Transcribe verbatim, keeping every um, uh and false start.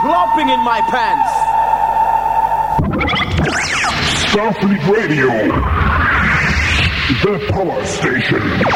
plopping in my pants. Starfleet Radio, the power station.